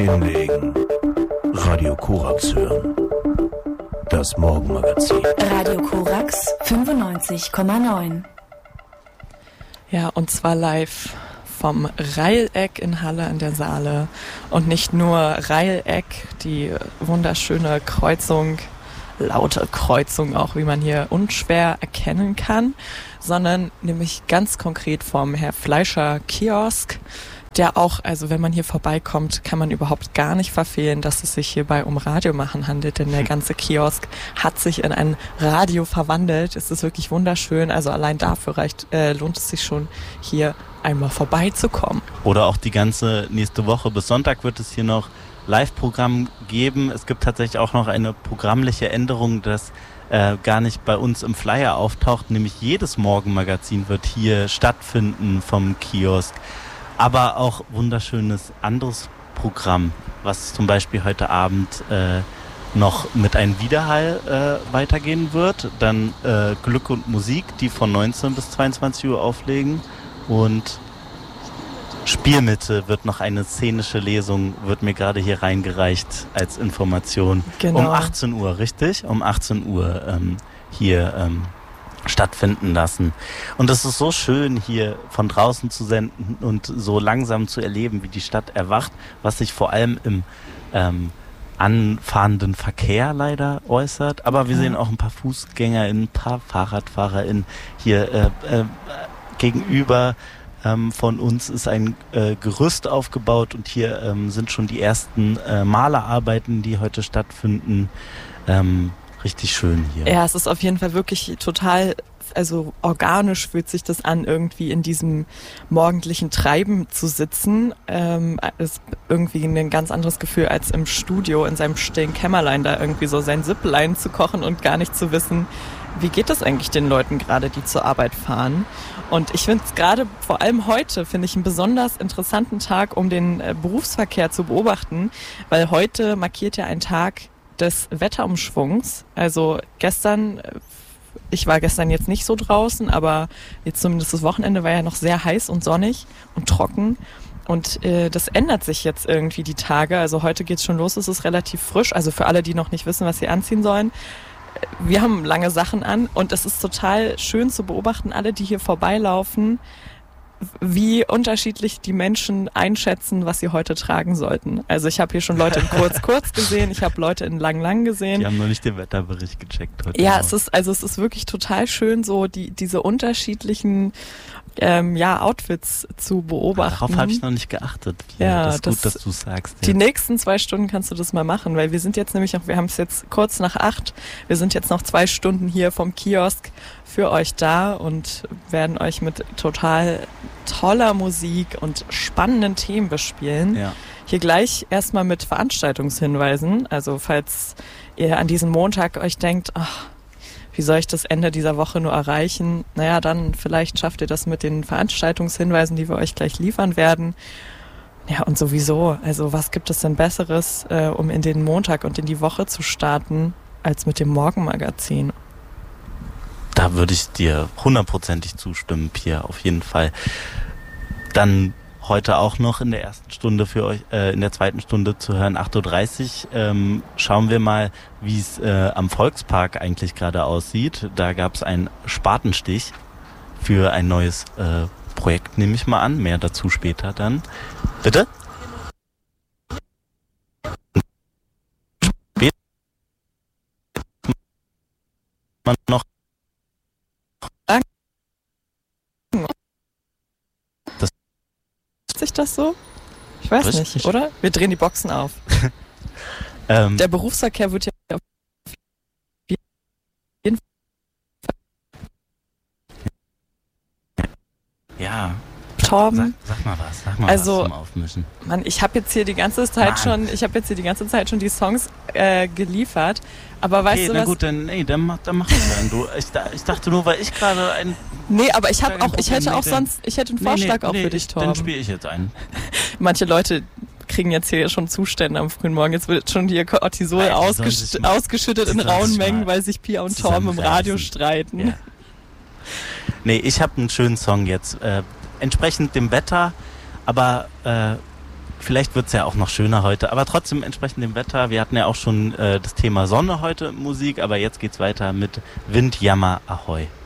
Hinlegen. Radio Korax hören. Das Morgenmagazin. Radio Korax 95,9. Ja, und zwar live vom Reileck in Halle an der Saale. Und nicht nur Reileck, die wunderschöne Kreuzung, laute Kreuzung auch, wie man hier unschwer erkennen kann, sondern nämlich ganz konkret vom Herr Fleischer Kiosk, der auch, also wenn man hier vorbeikommt, kann man überhaupt gar nicht verfehlen, dass es sich hierbei um Radiomachen handelt, denn der ganze Kiosk hat sich in ein Radio verwandelt. Es ist wirklich wunderschön, also allein dafür lohnt es sich schon, hier einmal vorbeizukommen. Oder auch die ganze nächste Woche. Bis Sonntag wird es hier noch Live-Programm geben. Es gibt tatsächlich auch noch eine programmliche Änderung, das gar nicht bei uns im Flyer auftaucht, nämlich jedes Morgenmagazin wird hier stattfinden vom Kiosk. Aber auch wunderschönes anderes Programm, was zum Beispiel heute Abend noch mit einem Widerhall weitergehen wird. Dann Glück und Musik, die von 19 bis 22 Uhr auflegen. Und Spielmitte wird noch eine szenische Lesung, wird mir gerade hier reingereicht als Information. Genau. Um 18 Uhr, richtig? Um 18 Uhr hier stattfinden lassen. Und es ist so schön, hier von draußen zu senden und so langsam zu erleben, wie die Stadt erwacht, was sich vor allem im anfahrenden Verkehr leider äußert. Aber wir sehen auch ein paar FußgängerInnen, ein paar FahrradfahrerInnen hier gegenüber. Von uns ist ein Gerüst aufgebaut und hier sind schon die ersten Malerarbeiten, die heute stattfinden. Richtig schön hier. Ja, es ist auf jeden Fall wirklich total, also organisch fühlt sich das an, irgendwie in diesem morgendlichen Treiben zu sitzen. Ist irgendwie ein ganz anderes Gefühl, als im Studio in seinem stillen Kämmerlein da irgendwie so sein Süpplein zu kochen und gar nicht zu wissen, wie geht das eigentlich den Leuten gerade, die zur Arbeit fahren. Und ich finde es gerade, vor allem heute, finde ich einen besonders interessanten Tag, um den Berufsverkehr zu beobachten, weil heute markiert ja ein Tag des Wetterumschwungs. Also gestern, ich war gestern jetzt nicht so draußen, aber jetzt zumindest das Wochenende war ja noch sehr heiß und sonnig und trocken. Und das ändert sich jetzt irgendwie die Tage. Also heute geht's schon los, es ist relativ frisch. Also für alle, die noch nicht wissen, was sie anziehen sollen. Wir haben lange Sachen an und es ist total schön zu beobachten, alle, die hier vorbeilaufen, wie unterschiedlich die Menschen einschätzen, was sie heute tragen sollten. Also ich habe hier schon Leute in kurz gesehen, ich habe Leute in lang gesehen. Die haben noch nicht den Wetterbericht gecheckt heute. Ja, es ist wirklich total schön, so diese unterschiedlichen Outfits zu beobachten. Darauf habe ich noch nicht geachtet. Ja, das ist gut, dass du sagst. Die nächsten 2 Stunden kannst du das mal machen, weil wir sind jetzt nämlich wir haben es jetzt kurz nach 8, wir sind jetzt noch 2 Stunden hier vom Kiosk für euch da und werden euch mit total toller Musik und spannenden Themen bespielen. Ja. Hier gleich erstmal mit Veranstaltungshinweisen, also falls ihr an diesem Montag euch denkt, ach, wie soll ich das Ende dieser Woche nur erreichen? Naja, dann vielleicht schafft ihr das mit den Veranstaltungshinweisen, die wir euch gleich liefern werden. Ja, und sowieso, also was gibt es denn Besseres, um in den Montag und in die Woche zu starten, als mit dem Morgenmagazin? Da würde ich dir 100%ig zustimmen, Pia, auf jeden Fall. Dann heute auch noch in der ersten Stunde für euch, in der zweiten Stunde zu hören, 8.30 Uhr. Schauen wir mal, wie es am Volkspark eigentlich gerade aussieht. Da gab es einen Spatenstich für ein neues Projekt, nehme ich mal an. Mehr dazu später dann. Bitte? Man noch sich das so? Ich weiß nicht, oder? Wir drehen die Boxen auf. Der Berufsverkehr wird ja auf jeden Fall. Ja. Torben. Sag mal was also, zum Aufmischen. Mann, ich habe jetzt hier die ganze Zeit schon die Songs geliefert. Aber weißt du was? Na gut, dann mach es dann. Ich dachte nur, weil ich gerade ein... Nee, aber ich hätte einen Vorschlag auch für dich, Torben. Dann spiele ich jetzt einen. Manche Leute kriegen jetzt hier schon Zustände am frühen Morgen. Jetzt wird schon hier Cortisol ausgeschüttet in rauen Mengen, weil sich Pia und Torben im Radio streiten. Ja. Nee, ich habe einen schönen Song jetzt. Entsprechend dem Wetter, aber Vielleicht wird's ja auch noch schöner heute, aber trotzdem entsprechend dem Wetter. Wir hatten ja auch schon das Thema Sonne heute in Musik, aber jetzt geht's weiter mit Windjammer Ahoi.